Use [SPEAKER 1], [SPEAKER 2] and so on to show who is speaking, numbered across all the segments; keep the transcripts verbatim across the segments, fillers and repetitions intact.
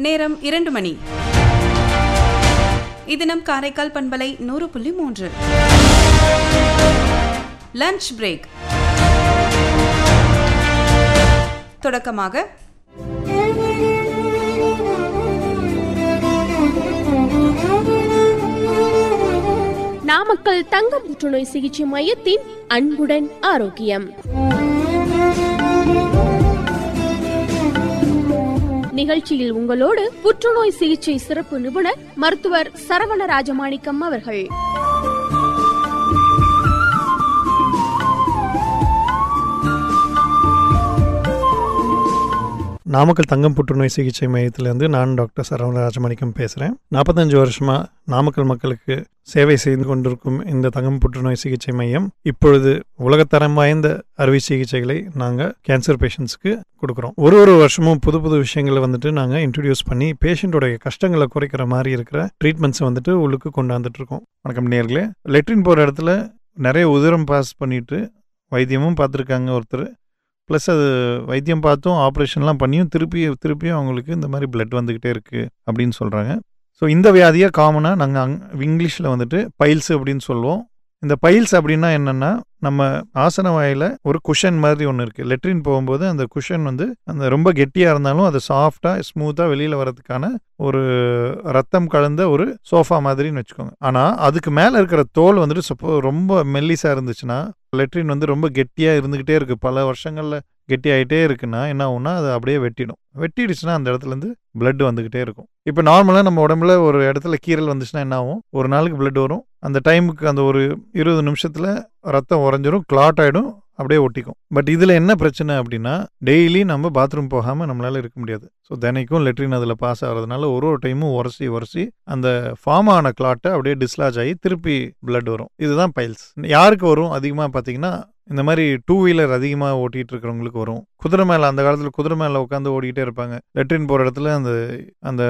[SPEAKER 1] நேரம் இரண்டு மணி. இது நம் காரைக்கால் பண்பலை நூறு புள்ளி மூன்று. Lunch break. தொடக்கமாக
[SPEAKER 2] நாமக்கல் தங்க புற்றுநோய் சிகிச்சை மையத்தின் அன்புடன் ஆரோக்கியம் நிகழ்ச்சியில் உங்களோடு புற்றுநோய் சிகிச்சை சிறப்பு நிபுணர் மருத்துவர் சரவண ராஜமாணிக்கம் அவர்கள்.
[SPEAKER 3] நாமக்கல் தங்கம் புற்றுநோய் சிகிச்சை மையத்திலேருந்து நான் டாக்டர் சரவண ராஜமாணிக்கம் பேசுகிறேன். நாற்பத்தஞ்சு வருஷமாக நாமக்கல் மக்களுக்கு சேவை செய்து கொண்டிருக்கும் இந்த தங்கம் புற்றுநோய் சிகிச்சை மையம் இப்பொழுது உலகத்தரம் வாய்ந்த அறுவை சிகிச்சைகளை நாங்கள் கேன்சர் பேஷண்ட்ஸ்க்கு கொடுக்குறோம். ஒரு ஒரு வருஷமும் புது புது விஷயங்களை வந்துட்டு நாங்கள் இன்ட்ரடியூஸ் பண்ணி பேஷண்ட்டோடைய கஷ்டங்களை குறைக்கிற மாதிரி இருக்கிற ட்ரீட்மெண்ட்ஸை வந்துட்டு உள்ளுக்கு கொண்டாந்துட்டு இருக்கோம். வணக்கம் நேயர்களே. லெட்ரின் போகிற இடத்துல நிறைய உதிரம் பாஸ் பண்ணிட்டு வைத்தியமும் பார்த்துருக்காங்க ஒருத்தர். ப்ளஸ் அது வைத்தியம் பார்த்தும் ஆப்ரேஷன்லாம் பண்ணியும் திருப்பி திருப்பியும் அவங்களுக்கு இந்த மாதிரி பிளட் வந்துக்கிட்டே இருக்குது அப்படின்னு சொல்கிறாங்க. ஸோ இந்த வியாதியை காமனாக நாங்கள் அங் இங்கிலீஷில் வந்துட்டு பைல்ஸ் அப்படின்னு சொல்லுவோம். இந்த பைல்ஸ் அப்படின்னா என்னென்னா, நம்ம ஆசன வாயில் ஒரு குஷன் மாதிரி ஒன்று இருக்குது. லெட்ரின் போகும்போது அந்த குஷன் வந்து அந்த ரொம்ப கெட்டியாக இருந்தாலும் அது சாஃப்டாக ஸ்மூத்தாக வெளியில் வரதுக்கான ஒரு ரத்தம் கலந்த ஒரு சோஃபா மாதிரின்னு வச்சுக்கோங்க. ஆனால் அதுக்கு மேலே இருக்கிற தோல் வந்துட்டு சப்போ ரொம்ப மெல்லிஸாக இருந்துச்சுன்னா, லெட்ரின் வந்து ரொம்ப கெட்டியாக இருந்துக்கிட்டே இருக்குது, பல வருஷங்களில் கெட்டி ஆகிட்டே இருக்குன்னா என்ன ஆகும்னா அது அப்படியே வெட்டிடும். வெட்டிடுச்சுன்னா அந்த இடத்துலேருந்து பிளட் வந்துக்கிட்டே இருக்கும். இப்போ நார்மலாக நம்ம உடம்புல ஒரு இடத்துல கீரல் வந்துச்சுன்னா என்ன ஆகும், ஒரு நாளுக்கு பிளட் வரும். அந்த டைமுக்கு அந்த ஒரு இருபது நிமிஷத்தில் ரத்தம் உறைஞ்சிரும், கிளாட் ஆகிடும், அப்படியே ஒட்டிக்கும். பட் இதில் என்ன பிரச்சனை அப்படின்னா, டெய்லி நம்ம பாத்ரூம் போகாமல் நம்மளால் இருக்க முடியாது. ஸோ தினைக்கும் லெட்ரின் அதில் பாஸ் ஆகிறதுனால ஒரு ஒரு டைமும் உரசி உரசி அந்த ஃபார்ம் ஆன கிளாட்டை அப்படியே டிஸ்லாஜ் ஆகி திருப்பி பிளட் வரும். இதுதான் பைல்ஸ். யாருக்கு வரும் அதிகமாக பார்த்தீங்கன்னா, இந்த மாதிரி டூ வீலர் அதிகமாக ஓட்டிகிட்டு இருக்கிறவங்களுக்கு வரும். குதிரை மேலே, அந்த காலத்தில் குதிரை மேலே உட்காந்து ஓடிக்கிட்டே இருப்பாங்க. லெட்ரின் போகிற இடத்துல அந்த அந்த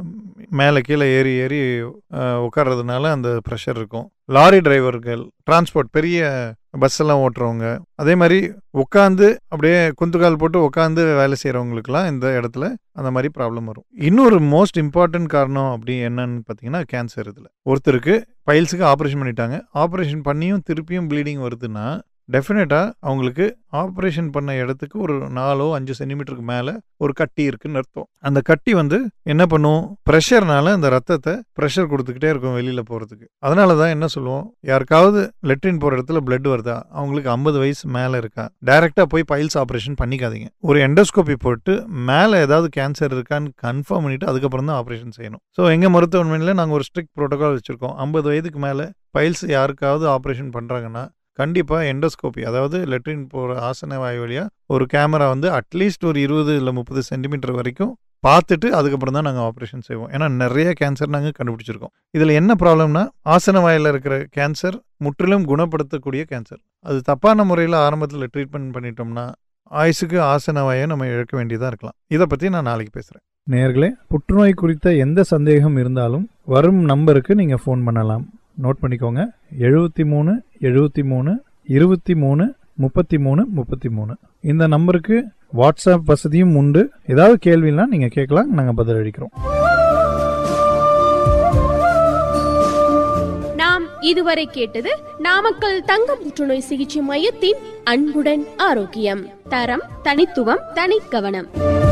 [SPEAKER 3] மேலே கீழே ஏறி ஏறி உட்கார்றதுனால அந்த ப்ரெஷர் இருக்கும். லாரி டிரைவர்கள், டிரான்ஸ்போர்ட், பெரிய பஸ் எல்லாம் ஓட்டுறவங்க, அதே மாதிரி உட்காந்து அப்படியே குந்துகால் போட்டு உட்காந்து வேலை செய்கிறவங்களுக்குலாம் இந்த இடத்துல அந்த மாதிரி ப்ராப்ளம் வரும். இன்னொரு மோஸ்ட் இம்பார்ட்டன்ட் காரணம் அப்படி என்னன்னு பார்த்தீங்கன்னா கேன்சர். இதில் ஒருத்தருக்கு பைல்ஸுக்கு ஆப்ரேஷன் பண்ணிட்டாங்க, ஆப்ரேஷன் பண்ணியும் திருப்பியும் ப்ளீடிங் வருதுன்னா டெஃபினட்டாக அவங்களுக்கு ஆப்ரேஷன் பண்ண இடத்துக்கு ஒரு நாலோ அஞ்சு சென்டிமீட்டருக்கு மேலே ஒரு கட்டி இருக்குன்னு அர்த்தம். அந்த கட்டி வந்து என்ன பண்ணும், ப்ரெஷர்னால அந்த ரத்தத்தை ப்ரெஷர் கொடுத்துக்கிட்டே இருக்கும் வெளியில் போகிறதுக்கு. அதனால தான் என்ன சொல்லுவோம், யாருக்காவது லெட்ரின் போகிற இடத்துல பிளட் வருதா, அவங்களுக்கு ஐம்பது வயசு மேலே இருக்கா, டைரெக்டாக போய் பைல்ஸ் ஆப்ரேஷன் பண்ணிக்காதீங்க. ஒரு எண்டோஸ்கோபி போட்டு மேலே ஏதாவது கேன்சர் இருக்கான்னு கன்ஃபார்ம் பண்ணிவிட்டு அதுக்கப்புறம் தான் ஆப்ரேஷன் செய்யணும். ஸோ எங்கள் மருத்துவமனையில் நாங்கள் ஒரு ஸ்ட்ரிக்ட் ப்ரோட்டோகால் வச்சுருக்கோம். ஐம்பது வயதுக்கு மேலே பைல்ஸ் யாருக்காவது ஆப்ரேஷன் பண்ணுறாங்கன்னா கண்டிப்பாக எண்டோஸ்கோபி, அதாவது லெட்ரின் போகிற ஆசன வாய் வழியாக ஒரு கேமரா வந்து அட்லீஸ்ட் ஒரு இருபது இல்லை முப்பது சென்டிமீட்டர் வரைக்கும் பார்த்துட்டு அதுக்கப்புறம் தான் நாங்கள் ஆப்ரேஷன் செய்வோம். ஏன்னா நிறைய கேன்சர் நாங்கள் கண்டுபிடிச்சிருக்கோம். இதில் என்ன ப்ராப்ளம்னா, ஆசன வாயில் இருக்கிற கேன்சர் முற்றிலும் குணப்படுத்தக்கூடிய கேன்சர். அது தப்பான முறையில் ஆரம்பத்தில் ட்ரீட்மெண்ட் பண்ணிட்டோம்னா ஆயுசுக்கு ஆசன வாயை நம்ம இழக்க வேண்டியதாக இருக்கலாம். இதை பற்றி நான் நாளைக்கு பேசுகிறேன்.
[SPEAKER 4] நேயர்களே, புற்றுநோய் குறித்த எந்த சந்தேகம் இருந்தாலும் வரும் நம்பருக்கு நீங்கள் ஃபோன் பண்ணலாம். நோட் பண்ணிக்கோங்க. எழுபத்தி மூணு எழுபத்தி மூணு இருபத்தி மூணு முப்பத்தி மூணு முப்பத்தி மூணு இந்த நம்பருக்கு வாட்ஸ்அப் வசதியும் உண்டு. ஏதாவது கேள்வினா நீங்கள் கேட்கலாம், நாங்கள் பதில் அளிக்கிறோம்.
[SPEAKER 2] நாம் இதுவரை கேட்டது நாமக்கல் தங்க புற்றுநோய் சிகிச்சை மையத்தின் அன்புடன் ஆரோக்கியம். தரம், தனித்துவம், தனி கவனம்.